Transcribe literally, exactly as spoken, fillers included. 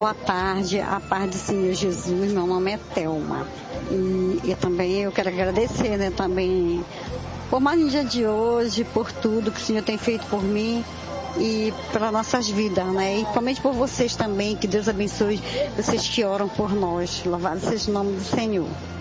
Boa tarde, a paz do Senhor Jesus, meu nome é Thelma. E, e também eu quero agradecer, né, também por mais um dia de hoje, por tudo que o Senhor tem feito por mim e para nossas vidas, né? E principalmente por vocês também, que Deus abençoe vocês que oram por nós. Louvado seja o nome do Senhor.